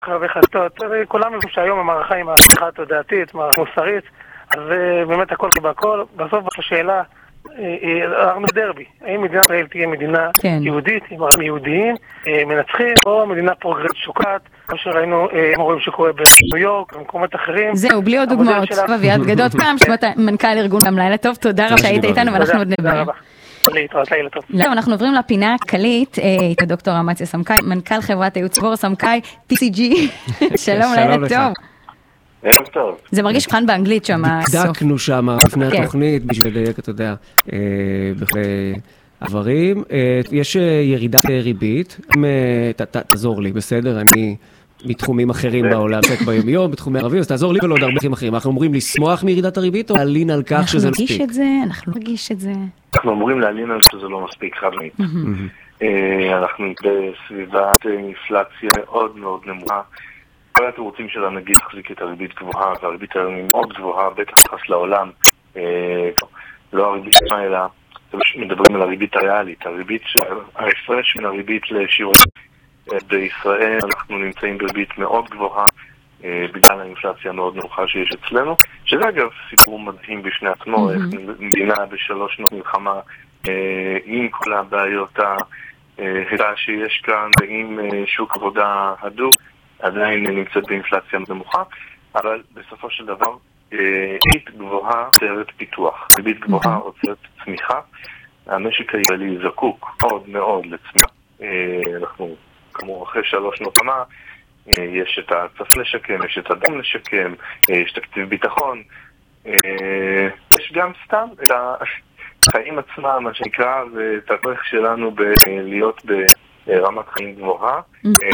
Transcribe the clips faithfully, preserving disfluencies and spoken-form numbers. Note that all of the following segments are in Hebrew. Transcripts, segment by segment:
הרבה חלטות, כולם יודעים שהיום המערכה היא מערכה תודעתית, מערכה מוסרית, אז באמת הכל בכל. בסוף השאלה, אנחנו דרבי, האם מדינת ישראל תהיה מדינה יהודית, עם ערבים יהודיים, מנצחים, או מדינה פרוגרסית שוקעת, כמו שראינו, רואים שקורה בניו יורק, במקומות אחרים. זהו, בלי עוד דוגמאות. אביעד גדות פעם, מנכ"ל ארגון גם לילה טוב, תודה רבה שהיית איתנו ואנחנו עוד נדבר. אנחנו עוברים לפינה הכלכלית, את הדוקטור אמציה סמקאי, מנכ"ל חברת הייעוץ בור סמקאי, טי סי ג'י. שלום, לילה טוב. ערב טוב. זה מרגיש כאן באנגלית שם. דקנו שם לפני התוכנית, בשביל לדייק, אתה יודע, בכלי עברים. יש ירידת ריבית, תעזור לי, בסדר? אני מתחומים אחרים בעולם, ביום יום, בתחומי ערבים, אז תעזור לי ולא עוד הרבה תחומים אחרים. אנחנו אומרים לשמוח מירידת הריבית או להלין על כך שזה מספיק? אנחנו נרגיש את זה, אנחנו נרגיש את זה. אנחנו אומרים להלין על שזה לא מספיק, חד משמעית. אנחנו בסביבת אינפלציה מאוד מאוד נמוכה. כל התירוצים של הנגיד להחזיק את הריבית גבוהה, והריבית היום היא מאוד גבוהה, בטח יחס לעולם, לא הריבית שמה, אלא מדברים על הריבית הריאלית, הריבית, ההפרש מן הריבית לשיעור. בישראל אנחנו נמצאים בריבית מאוד גבוהה, בגלל האינפלציה המאוד נמוכה שיש אצלנו, שזה אגב סיפור מדהים בפני עצמו, איך מדינה בשלוש שנות מלחמה, עם כל הבעיות ההיצע שיש כאן, ועם שוק עבודה הדוק, עדיין נמצאת באינפלציה נמוכה, אבל בסופו של דבר, ריבית גבוהה עוצרת פיתוח, ריבית גבוהה עוצרת צמיחה, המשק הישראלי זקוק מאוד מאוד לצמיחה, אנחנו כמו אחרי שלוש שנות מלחמה, יש את הצף לשקם, יש את הדם לשקם, יש תקציב ביטחון, יש גם סתם את החיים עצמם, מה שנקרא, ואת הצורך שלנו להיות ברמת חיים גבוהה,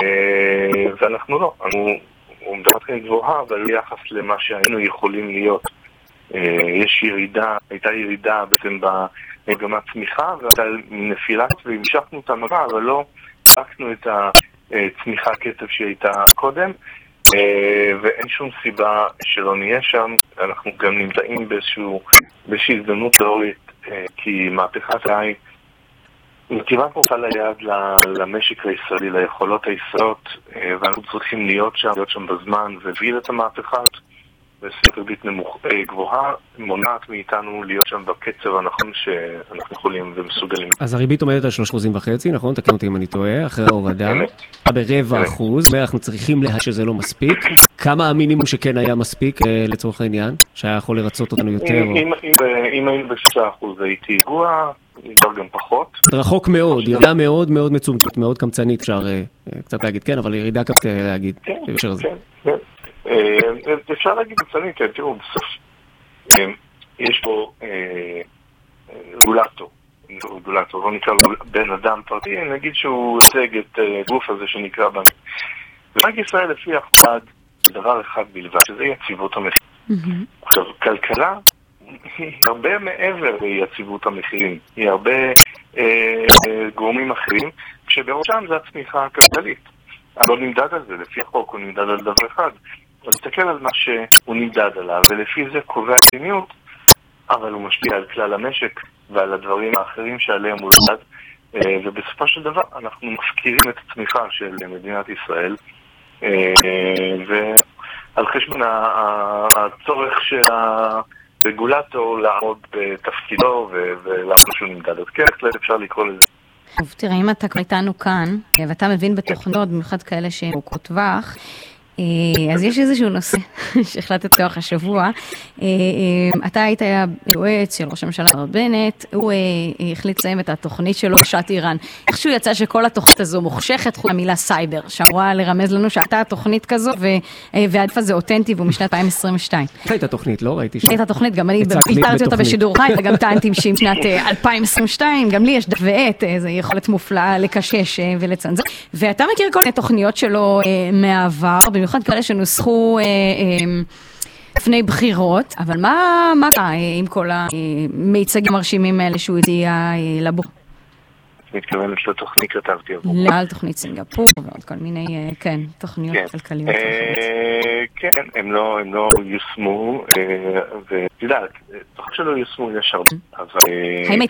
ואנחנו לא, אנחנו ברמת חיים גבוהה, אבל ביחס למה שהיינו יכולים להיות. יש ירידה, הייתה ירידה בעצם במגמת צמיחה, והייתה נפילת והמשכנו את המגע, אבל לא הפסקנו את הצמיחה קצב שהייתה קודם, ואין שום סיבה שלא נהיה שם. אנחנו גם נמצאים באיזושהי הזדמנות תיאורית, כי מהפכת ההיי כמעט מוטל ליד למשק הישראלי, ליכולות הישראליות, ואנחנו צריכים להיות שם, להיות שם בזמן ולהוביל את המהפכה. וסביבת ריבית גבוהה מונעת מאיתנו להיות שם בקצב הנכון שאנחנו יכולים ומסוגלים. אז הריבית עומדת על שלושה אחוזים וחצי, נכון? תקן אותי אם אני טועה, אחרי ההורדה. ברבע אחוז, ואנחנו צריכים להגיד שזה לא מספיק. כמה המינימום שכן היה מספיק לצורך העניין? שהיה יכול לרצות אותנו יותר? אם היינו ב-שישה אחוז הייתי גבוה, כבר גם פחות. רחוק מאוד, ירידה מאוד מאוד מצומצמת, מאוד קמצנית, אפשר קצת להגיד כן, אבל ירידה קצת להגיד. כן, כן. אפשר להגיד בצני, כי תראו, בסוף יש פה רגולטור, רגולטור, לא נקרא בן אדם פרטי, נגיד שהוא הציג את הגוף הזה שנקרא בנק. ובנק ישראל לפי החלט דבר אחד בלבד, שזה יציבות המחירים. עכשיו, כלכלה היא הרבה מעבר ליציבות המחירים, היא הרבה גורמים אחרים, כשבראשם זה הצמיחה הכלכלית. לא נמדד על זה, לפי החוק הוא נמדד על דבר אחד. הוא מסתכל על מה שהוא נמדד עליו, ולפי זה קובע מדיניות, אבל הוא משפיע על כלל המשק ועל הדברים האחרים שעליהם הוא נמדד, ובסופו של דבר אנחנו מפקירים את הצמיחה של מדינת ישראל, ועל חשבון הצורך של הרגולטור לעמוד בתפקידו ולמה שהוא נמדד. אז כן, אפשר לקרוא לזה. טוב, תראה, אם אתה כבר איתנו כאן, ואתה מבין בתוכנות, במיוחד כאלה שהוא כותבך, אז יש איזשהו נושא שהחלטת לפתוח השבוע. אתה היית יועץ של ראש הממשלה בנט, הוא החליט לסיים את התוכנית שלו, שעת איראן. איכשהו יצא שכל התוכנית הזו מוחשכת חוץ מהמילה סייבר, שאמורה לרמז לנו שהייתה תוכנית כזו, והעדף הזה אותנטי והוא משנת אלפיים עשרים ושתיים. הייתה תוכנית, לא? ראיתי ש... הייתה תוכנית, גם אני פיתרתי אותה בשידור חי, וגם טענתי שמשנת אלפיים עשרים ושתיים, גם לי יש דף ועט, איזו יכולת מופלאה לקשש ולצנזר. ואתה מכיר כל מיני תוכניות שלו מהעבר, במיוחד כאלה שנוסחו לפני בחירות, אבל מה קרה עם כל המיצגים המרשימים האלה שהוא הציע לבור? מתכוונת לתוכנית כתבתי עבור. לא, על תוכנית סינגפור ועוד כל מיני, כן, תוכניות כלכליות. כן, הם לא יושמו, ותדעת, תוכנית שלא יושמו יש הרבה, אבל...